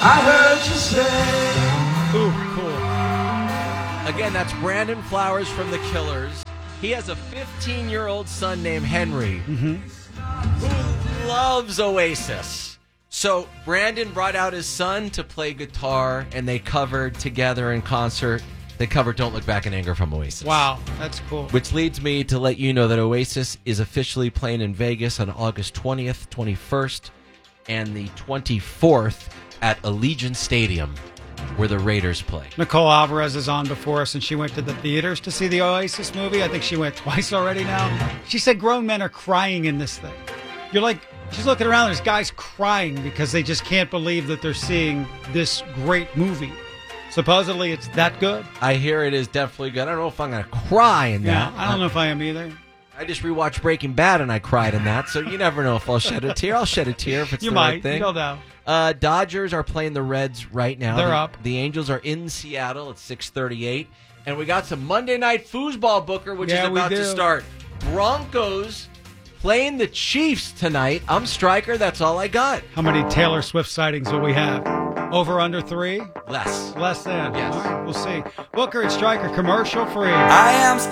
I heard you say. Ooh, cool. Again, that's Brandon Flowers from The Killers. He has a 15-year-old son named Henry who loves Oasis. So Brandon brought out his son to play guitar, and they covered together in concert. They covered Don't Look Back in Anger from Oasis. Wow, that's cool. Which leads me to let you know that Oasis is officially playing in Vegas on August 20th, 21st, and the 24th at Allegiant Stadium, where the Raiders play. Nicole Alvarez is on before us, and she went to the theaters to see the Oasis movie. I think she went twice already now. She said grown men are crying in this thing. You're like, she's looking around, there's guys crying because they just can't believe that they're seeing this great movie. Supposedly it's that good. I hear it is definitely good. I don't know if I'm going to cry in that. Yeah, I don't know if I am either. I just rewatched Breaking Bad and I cried in that, so you never know if I'll shed a tear. I'll shed a tear if it's You the might. right thing. You don't know. Dodgers are playing the Reds right now. They're up. The Angels are in Seattle at 6:38. And we got some Monday Night Foosball, Booker, which is about to start. Broncos playing the Chiefs tonight. I'm Stryker. That's all I got. How many Taylor Swift sightings will we have? Over, under 3? Less. Less than. Yes. All right, we'll see. Booker and Stryker, commercial free. I am